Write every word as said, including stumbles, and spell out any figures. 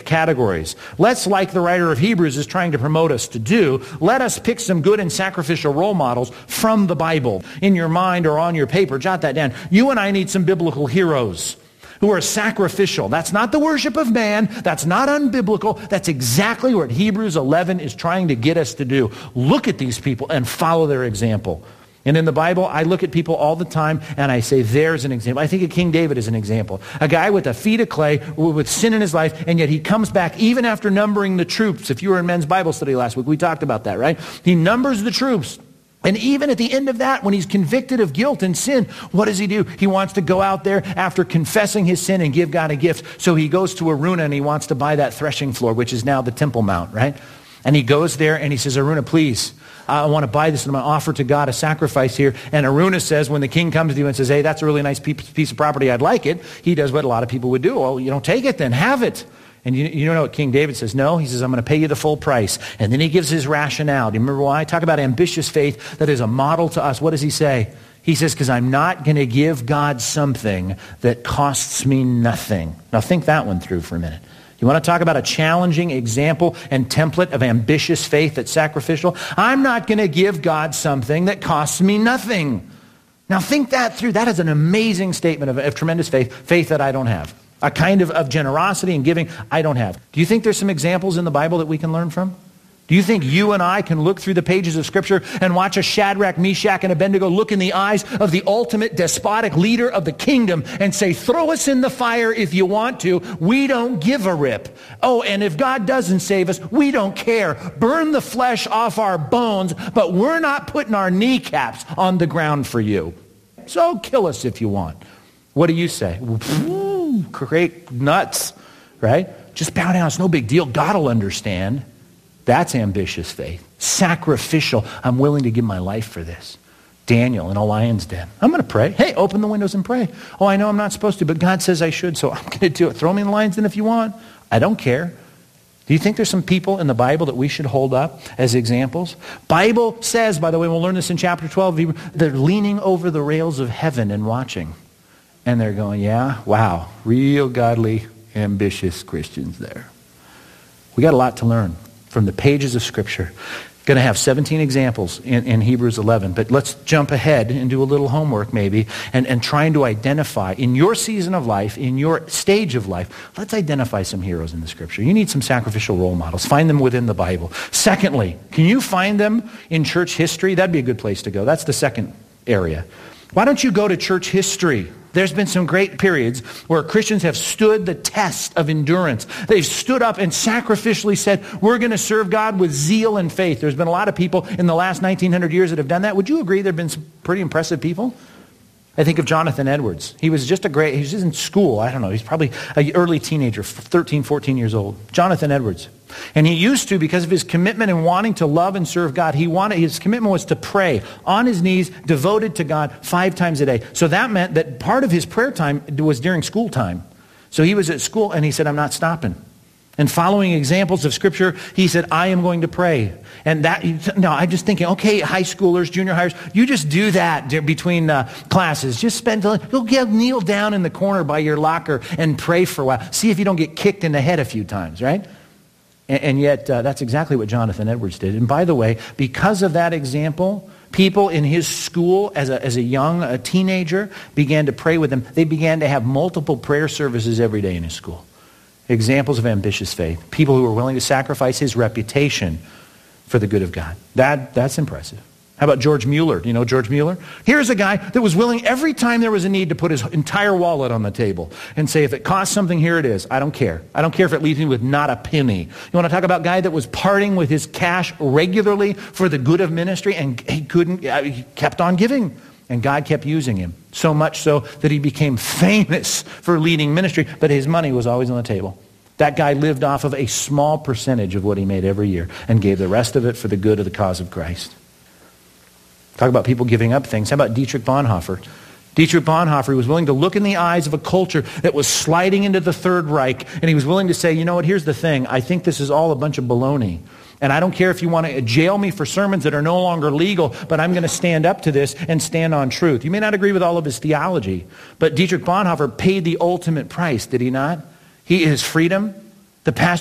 categories. Let's, like the writer of Hebrews is trying to promote us to do, let us pick some good and sacrificial role models from the Bible. In your mind or on your paper, jot that down. You and I need some biblical heroes who are sacrificial. That's not the worship of man. That's not unbiblical. That's exactly what Hebrews eleven is trying to get us to do. Look at these people and follow their example. And in the Bible, I look at people all the time and I say, there's an example. I think of King David as an example. A guy with a feet of clay, with sin in his life, and yet he comes back even after numbering the troops. If you were in men's Bible study last week, we talked about that, right? He numbers the troops. And even at the end of that, when he's convicted of guilt and sin, what does he do? He wants to go out there after confessing his sin and give God a gift. So he goes to Araunah and he wants to buy that threshing floor, which is now the Temple Mount, right? And he goes there and he says, Araunah, please, I want to buy this and I'm going to offer to God a sacrifice here. And Araunah says, when the king comes to you and says, hey, that's a really nice piece of property, I'd like it. He does what a lot of people would do. Well, you don't take it then, have it. And you, you don't know what King David says? No, he says, I'm going to pay you the full price. And then he gives his rationale. Do you remember why? Talk about ambitious faith that is a model to us. What does he say? He says, because I'm not going to give God something that costs me nothing. Now think that one through for a minute. You want to talk about a challenging example and template of ambitious faith that's sacrificial? I'm not going to give God something that costs me nothing. Now think that through. That is an amazing statement of, of tremendous faith, faith that I don't have. A kind of, of generosity and giving I don't have. Do you think there's some examples in the Bible that we can learn from? Do you think you and I can look through the pages of Scripture and watch a Shadrach, Meshach, and Abednego look in the eyes of the ultimate despotic leader of the kingdom and say, throw us in the fire if you want to. We don't give a rip. Oh, and if God doesn't save us, we don't care. Burn the flesh off our bones, but we're not putting our kneecaps on the ground for you. So kill us if you want. What do you say? Ooh, great nuts, right? Just bow down. It's no big deal. God will understand. That's ambitious faith. Sacrificial. I'm willing to give my life for this. Daniel in a lion's den. I'm going to pray. Hey, open the windows and pray. Oh, I know I'm not supposed to, but God says I should, so I'm going to do it. Throw me in the lion's den if you want. I don't care. Do you think there's some people in the Bible that we should hold up as examples? Bible says, by the way, we'll learn this in chapter twelve, they're leaning over the rails of heaven and watching. And they're going, yeah, wow, real godly, ambitious Christians there. We got a lot to learn from the pages of Scripture. Going to have seventeen examples in, in Hebrews eleven, but let's jump ahead and do a little homework maybe, and, and trying to identify in your season of life, in your stage of life, let's identify some heroes in the Scripture. You need some sacrificial role models. Find them within the Bible. Secondly, can you find them in church history? That'd be a good place to go. That's the second area. Why don't you go to church history? There's been some great periods where Christians have stood the test of endurance. They've stood up and sacrificially said, we're going to serve God with zeal and faith. There's been a lot of people in the last nineteen hundred years that have done that. Would you agree there have been some pretty impressive people? I think of Jonathan Edwards. He was just a great, he was in school, I don't know, he's probably an early teenager, thirteen, fourteen years old. Jonathan Edwards. And he used to, because of his commitment and wanting to love and serve God, he wanted, his commitment was to pray on his knees, devoted to God five times a day. So that meant that part of his prayer time was during school time. So he was at school and he said, I'm not stopping. And following examples of Scripture, he said, I am going to pray. And that, no, I'm just thinking, okay, high schoolers, junior hires, you just do that between uh, classes. Just spend, go get, kneel down in the corner by your locker and pray for a while. See if you don't get kicked in the head a few times, right? And, and yet, uh, that's exactly what Jonathan Edwards did. And by the way, because of that example, people in his school as a, as a young a teenager began to pray with him. They began to have multiple prayer services every day in his school. Examples of ambitious faith. People who were willing to sacrifice his reputation for the good of God. That, that's impressive. How about George Mueller? Do you know George Mueller? Here's a guy that was willing every time there was a need to put his entire wallet on the table and say, if it costs something, here it is. I don't care. I don't care if it leaves me with not a penny. You want to talk about a guy that was parting with his cash regularly for the good of ministry, and he couldn't, he kept on giving. And God kept using him, so much so that he became famous for leading ministry, but his money was always on the table. That guy lived off of a small percentage of what he made every year and gave the rest of it for the good of the cause of Christ. Talk about people giving up things. How about Dietrich Bonhoeffer? Dietrich Bonhoeffer was willing to look in the eyes of a culture that was sliding into the Third Reich, and he was willing to say, you know what, here's the thing. I think this is all a bunch of baloney. And I don't care if you want to jail me for sermons that are no longer legal, but I'm going to stand up to this and stand on truth. You may not agree with all of his theology, but Dietrich Bonhoeffer paid the ultimate price, did he not? He, his freedom, the passion.